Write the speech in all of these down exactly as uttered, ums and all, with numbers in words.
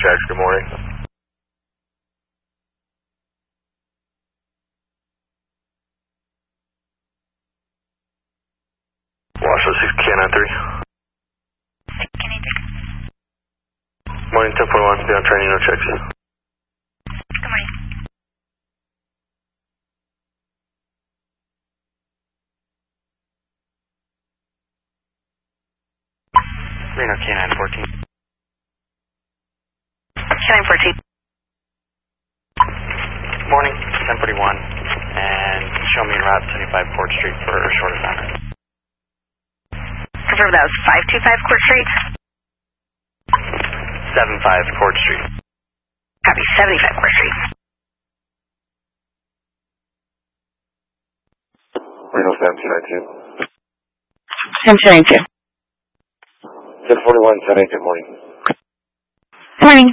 checks. Good morning. Washoe six K nine three. Morning, ten forty-one. Be on training, no checks. Good morning. Reno K nine fourteen. K nine fourteen. Morning, ten forty-one, and show me en route seventy-five Court Street for a short assignment. Confirm that was five two five Court Street. seventy-five Court Street. Copy, seventy-five Court Street. Reno seven two nine two. seven two nine two. ten forty-one, ten eight, good morning. Good morning.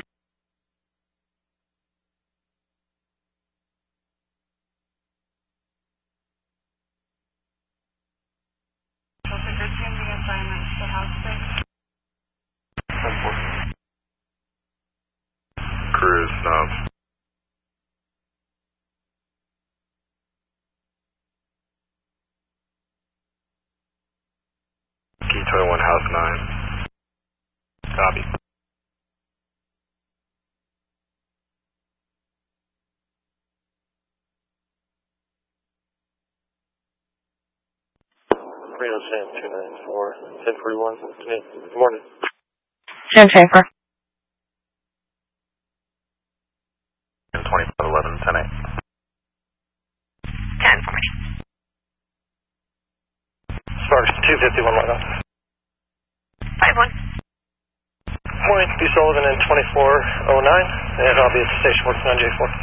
Cruise, no. Key twenty-one, house nine. Copy. Reno Sam two nine four, ten forty-one, good morning. seven two four. twenty-five eleven, ten eight. ten forty. Sparks two fifty-one, log off. five one. Morning, B. Sullivan in twenty-four oh nine, and I'll be at the station working on J four.